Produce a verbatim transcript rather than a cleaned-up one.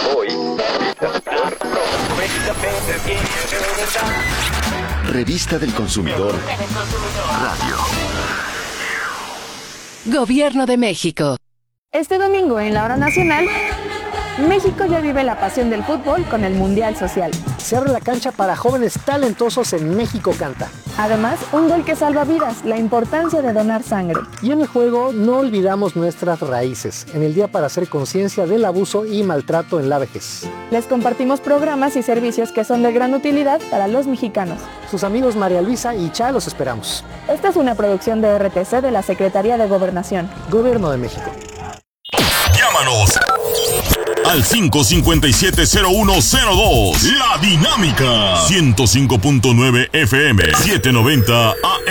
Hoy. Revista del Consumidor. Radio. Gobierno de México. Este domingo en la hora nacional, México ya vive la pasión del fútbol con el Mundial Social. Se abre la cancha para jóvenes talentosos en México Canta. Además, un gol que salva vidas, la importancia de donar sangre. Y en el juego no olvidamos nuestras raíces, en el día para hacer conciencia del abuso y maltrato en la vejez. Les compartimos programas y servicios que son de gran utilidad para los mexicanos. Sus amigos María Luisa y Cha los esperamos. Esta es una producción de R T C de la Secretaría de Gobernación. Gobierno de México. Llámanos al cinco cinco siete cero uno cero dos. La Dinámica ciento cinco punto nueve F M, setecientos noventa A M.